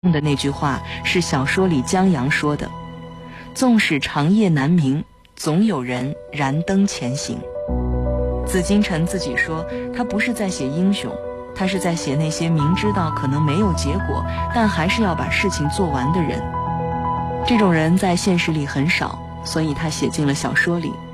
的那句话是小说里江阳说的：纵使长夜难明，总有人燃灯前行。紫金陈自己说，他不是在写英雄，他是在写那些明知道可能没有结果，但还是要把事情做完的人。这种人在现实里很少，所以他写进了小说里。